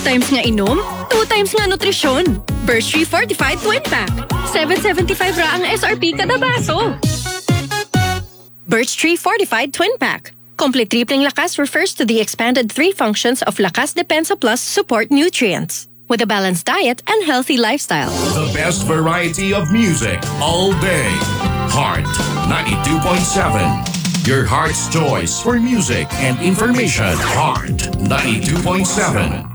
times nga inom, 2 times nga nutrisyon. Birch Tree Fortified Twin Pack. 7.75 ra ang SRP kada baso. Birch Tree Fortified Twin Pack. Complete tripling lakas refers to the expanded 3 functions of Lakas Depensa Plus support nutrients. With a balanced diet and healthy lifestyle. The best variety of music all day. Heart 92.7. Your heart's choice for music and information. Heart 92.7.